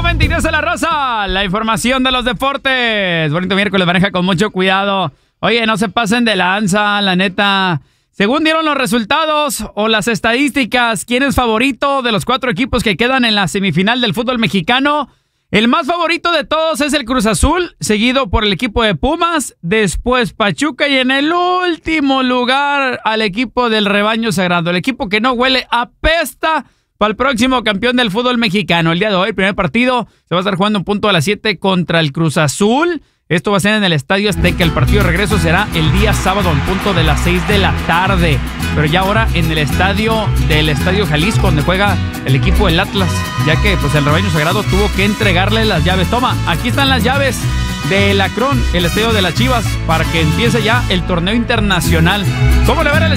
Exactamente, Inés de la Rosa, la información de los deportes. Bonito miércoles, maneja con mucho cuidado. Oye, no se pasen de lanza, la neta. Según dieron los resultados o las estadísticas, ¿quién es favorito de los 4 equipos que quedan en la semifinal del fútbol mexicano? El más favorito de todos es el Cruz Azul, seguido por el equipo de Pumas, después Pachuca y en el último lugar al equipo del Rebaño Sagrado, el equipo que no huele apesta para el próximo campeón del fútbol mexicano. El día de hoy, el primer partido, se va a estar jugando en punto a las 7 contra el Cruz Azul. Esto va a ser en el Estadio Azteca. El partido de regreso será el día sábado en punto de las 6 de la tarde. Pero ya ahora en el estadio Jalisco, donde juega el equipo del Atlas, ya que pues el Rebaño Sagrado tuvo que entregarle las llaves. Toma, aquí están las llaves del Akron, el estadio de las Chivas, para que empiece ya el torneo internacional. ¿Cómo le va el